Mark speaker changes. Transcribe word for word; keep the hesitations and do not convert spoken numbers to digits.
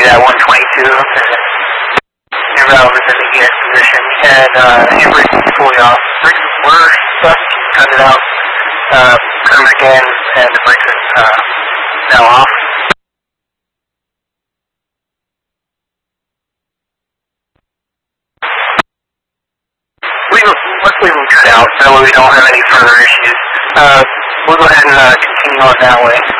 Speaker 1: that one twenty-two, your valve is in the E S position, and uh, handbrake is fully off. Brakes were stuck, cut it out, uh, cut them again, and the brakes are uh, now off. Leave them, let's leave them cut out, that way we don't have any further issues. Uh, we'll go ahead and uh, continue on that way.